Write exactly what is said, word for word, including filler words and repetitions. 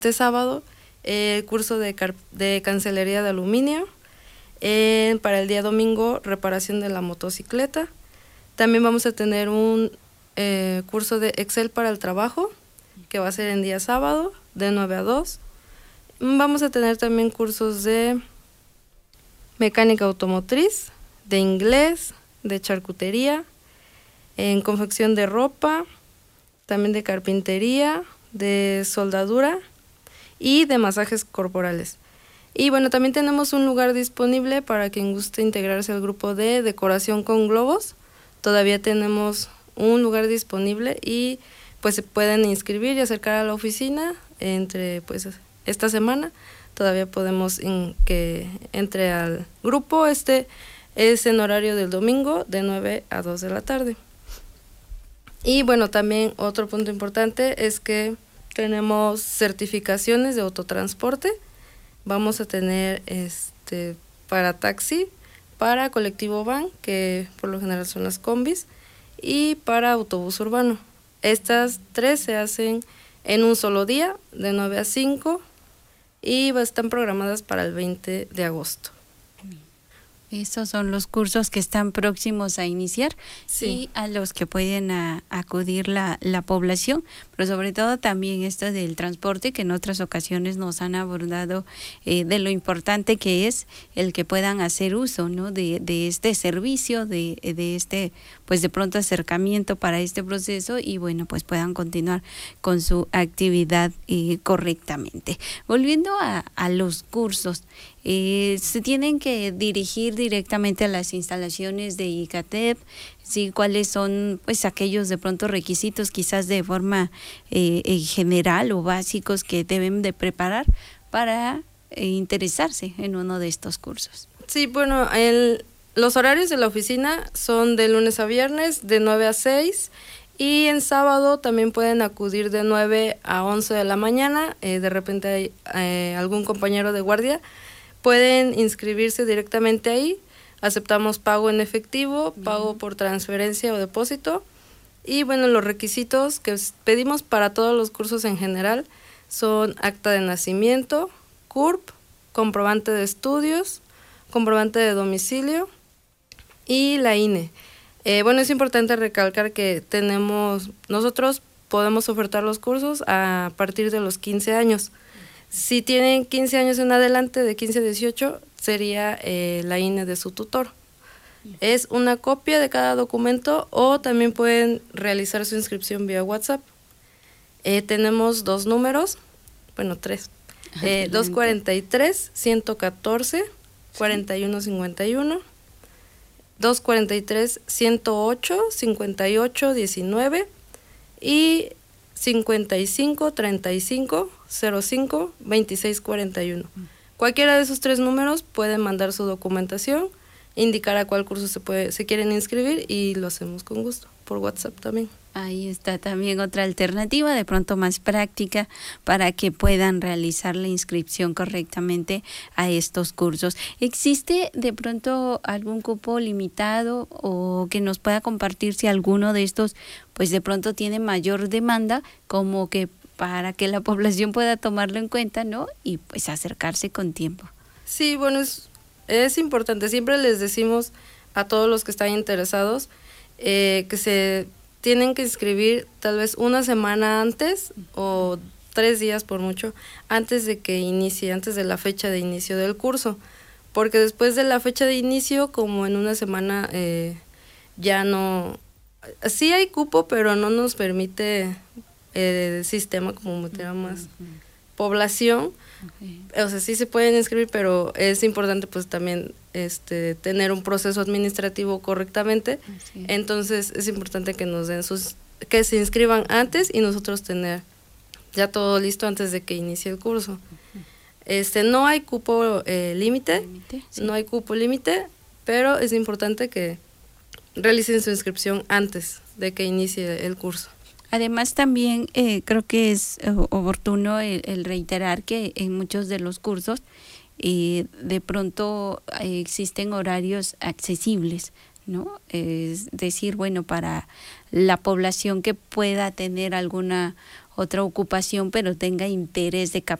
Este sábado eh, el curso de, car- de cancelería de aluminio, eh, para el día domingo reparación de la motocicleta. También vamos a tener un eh, curso de Excel para el trabajo, que va a ser en día sábado, de nueve a dos. Vamos a tener también cursos de mecánica automotriz, de inglés, de charcutería, en confección de ropa, también de carpintería, de soldadura y de masajes corporales. Y bueno, también tenemos un lugar disponible para quien guste integrarse al grupo de decoración con globos. Todavía tenemos un lugar disponible y pues se pueden inscribir y acercar a la oficina entre pues esta semana. Todavía podemos in, que entre al grupo. Este es en horario del domingo de nueve a dos de la tarde. Y bueno, también otro punto importante es que tenemos certificaciones de autotransporte. Vamos a tener este para taxi, para colectivo van, que por lo general son las combis, y para autobús urbano. Estas tres se hacen en un solo día, de nueve a cinco, y están programadas para el veinte de agosto. Estos son los cursos que están próximos a iniciar, sí, y a los que pueden a, acudir la, la población, pero sobre todo también esto del transporte, que en otras ocasiones nos han abordado eh, de lo importante que es el que puedan hacer uso, ¿no?, de, de este servicio, de, de este, pues de pronto acercamiento para este proceso y bueno, pues puedan continuar con su actividad eh, correctamente. Volviendo a, a los cursos, Eh, se tienen que dirigir directamente a las instalaciones de ICATEP, ¿sí? ¿Cuáles son pues aquellos de pronto requisitos quizás de forma eh, eh, general o básicos que deben de preparar para eh, interesarse en uno de estos cursos? Sí, bueno, el, los horarios de la oficina son de lunes a viernes de nueve a seis, y en sábado también pueden acudir de nueve a once de la mañana. Eh, de repente hay eh, algún compañero de guardia, pueden inscribirse directamente ahí. Aceptamos pago en efectivo, pago por transferencia o depósito. Y bueno, los requisitos que pedimos para todos los cursos en general son acta de nacimiento, C U R P, comprobante de estudios, comprobante de domicilio y la I N E. Eh, bueno, es importante recalcar que tenemos, nosotros podemos ofertar los cursos a partir de los quince años. Si tienen quince años en adelante, de quince a dieciocho, sería eh, la I N E de su tutor. Es una copia de cada documento o también pueden realizar su inscripción vía WhatsApp. Eh, tenemos dos números, bueno, tres. Eh, dos cuarenta y tres, ciento catorce, cuarenta y uno cincuenta y uno, dos cuarenta y tres, ciento ocho, cincuenta y ocho diecinueve y cincuenta y cinco, treinta y cinco, cero cinco, veintiséis cuarenta y uno. Cualquiera de esos tres números pueden mandar su documentación, indicar a cuál curso se puede, se quieren inscribir y lo hacemos con gusto, por WhatsApp también. Ahí está también otra alternativa, de pronto más práctica, para que puedan realizar la inscripción correctamente a estos cursos. ¿Existe de pronto algún cupo limitado o que nos pueda compartir si alguno de estos pues de pronto tiene mayor demanda, como que para que la población pueda tomarlo en cuenta, ¿no?, y pues acercarse con tiempo? Sí, bueno, es, es importante. Siempre les decimos a todos los que están interesados eh, que se tienen que inscribir tal vez una semana antes o tres días por mucho, antes de que inicie, antes de la fecha de inicio del curso, porque después de la fecha de inicio, como en una semana eh, ya no, sí hay cupo, pero no nos permite eh, el sistema como meter a más población. Okay. O sea, sí se pueden inscribir, pero es importante pues también este tener un proceso administrativo correctamente. Sí. Entonces es importante que nos den sus, que se inscriban antes y nosotros tener ya todo listo antes de que inicie el curso. Uh-huh. Este, no hay cupo eh, límite, sí. no hay cupo límite, pero es importante que realicen su inscripción antes de que inicie el curso. Además también eh, creo que es eh, oportuno el, el reiterar que en muchos de los cursos eh, de pronto eh, existen horarios accesibles, ¿no? Es decir, bueno, para la población que pueda tener alguna otra ocupación, pero tenga interés de